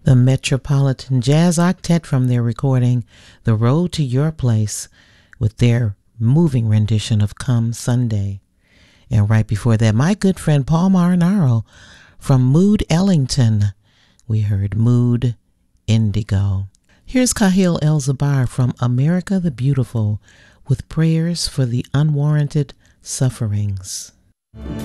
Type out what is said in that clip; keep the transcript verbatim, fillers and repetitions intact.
the Metropolitan Jazz Octet from their recording The Road to Your Place with their moving rendition of Come Sunday. And right before that, my good friend Paul Marinaro from Mood Ellington. We heard Mood Indigo. Here's Kahil El-Zabar from America the Beautiful with prayers for the unwarranted sufferings.